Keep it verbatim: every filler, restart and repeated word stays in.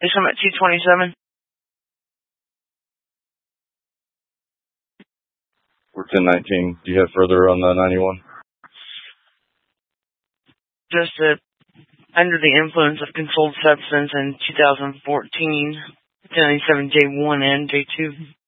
This one at two twenty-seven. We're ten nineteen. Do you have further on the ninety-one? Just uh, under the influence of controlled substance in two thousand fourteen, ten ninety-seven J one and J two.